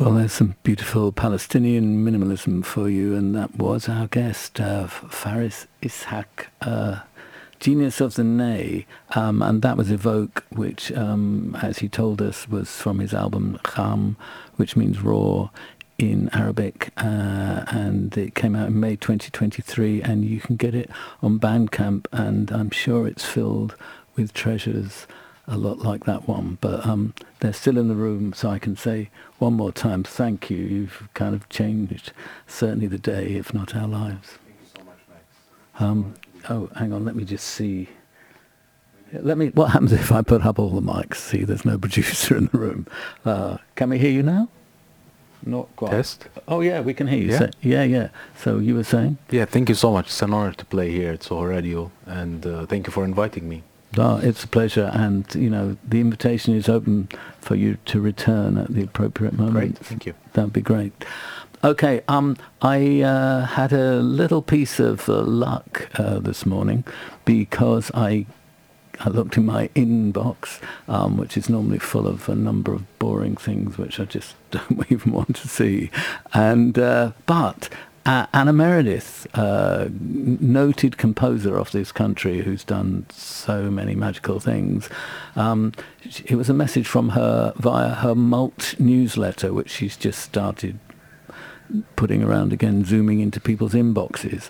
Well, there's some beautiful Palestinian minimalism for you, and that was our guest, Faris Ishaq, Genius of the Ney, and that was Evoke, which, as he told us, was from his album Kham, which means raw in Arabic, and it came out in May 2023, and you can get it on Bandcamp, and I'm sure it's filled with treasures a lot like that one, but they're still in the room, so I can say one more time, thank you. You've kind of changed certainly the day, if not our lives. Thank you so much, Max. Oh, hang on, let me just see. What happens if I put up all the mics? See, there's no producer in the room. Can we hear you now? Not quite. Test? Oh, yeah, we can hear you. Yeah? Yeah. So you were saying? Yeah, thank you so much. It's an honor to play here at Soho Radio, and thank you for inviting me. Oh, it's a pleasure, and the invitation is open for you to return at the appropriate moment. Great, thank you. That'd be great. Okay, I had a little piece of luck this morning because I looked in my inbox, which is normally full of a number of boring things which I just don't even want to see, and but Anna Meredith, noted composer of this country who's done so many magical things. It was a message from her via her Mulch newsletter, which she's just started putting around again, zooming into people's inboxes.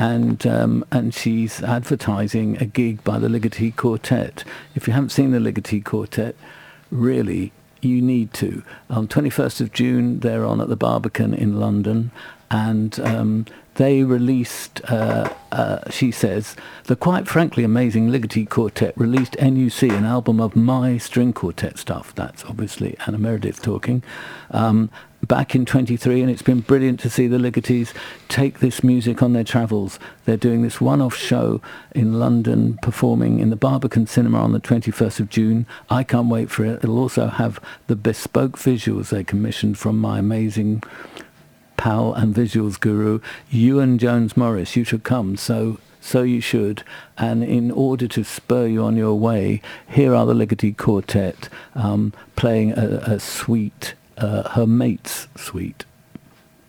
And she's advertising a gig by the Ligeti Quartet. If you haven't seen the Ligeti Quartet, really, you need to. On 21st of June, they're on at the Barbican in London, and they released, she says, the quite frankly amazing Ligeti Quartet released NUC, an album of my string quartet stuff. That's obviously Anna Meredith talking. Back in 23, and it's been brilliant to see the Ligetis take this music on their travels. They're doing this one-off show in London, performing in the Barbican Cinema on the 21st of June. I can't wait for it. It'll also have the bespoke visuals they commissioned from my amazing pal and visuals guru, Ewan Jones Morris. You should come, so you should. And in order to spur you on your way, here are the Ligeti Quartet playing a suite, her mate's suite.